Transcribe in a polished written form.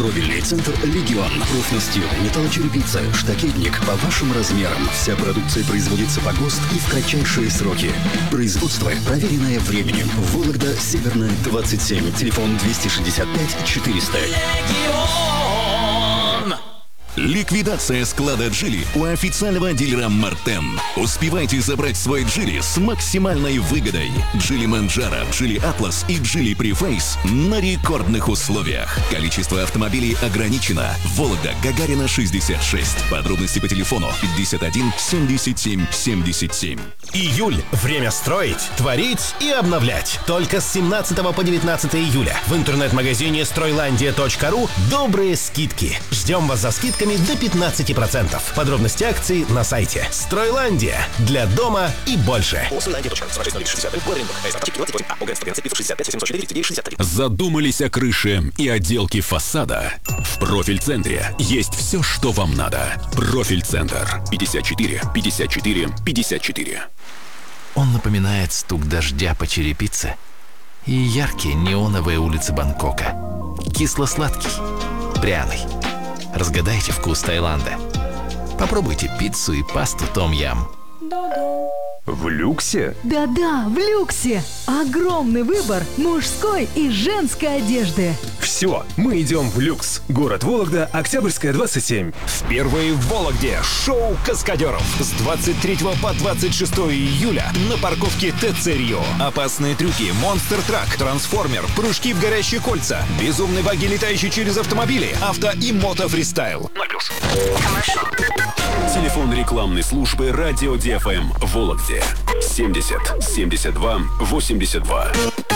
Кровельный центр «Легион». Профнастил, металлочерепица, штакетник по вашим размерам. Вся продукция производится по ГОСТ и в кратчайшие сроки. Производство, проверенное временем. Вологда, Северная, 27. Телефон 265 400. Ликвидация склада Джили у официального дилера Мартен. Успевайте забрать свой Джили с максимальной выгодой. Джили Манджаро, Джили Атлас и Джили Префейс на рекордных условиях. Количество автомобилей ограничено. Вологда, Гагарина, 66. Подробности по телефону 51 77 77. Июль. Время строить, творить и обновлять. Только с 17 по 19 июля в интернет-магазине Стройlandia.ru добрые скидки. Ждем вас за скидками до 15%. Подробности акций на сайте. Стройландия. Для дома и больше. Задумались о крыше и отделке фасада? В Профильцентре есть все, что вам надо. Профильцентр. 54 54 54. Он напоминает стук дождя по черепице и яркие неоновые улицы Бангкока. Кисло-сладкий, пряный. Разгадайте вкус Таиланда. Попробуйте пиццу и пасту том-ям. В люксе? Да-да, в люксе. Огромный выбор мужской и женской одежды. Все, мы идем в люкс. Город Вологда, Октябрьская, 27. Впервые в Вологде шоу каскадеров с 23 по 26 июля на парковке ТЦ Рио. Опасные трюки, монстр-трак, трансформер, прыжки в горящие кольца, безумные баги, летающие через автомобили, авто и мото-фристайл. 0+. Телефон рекламной службы «Радио ДФМ» в Вологде 70 72 82.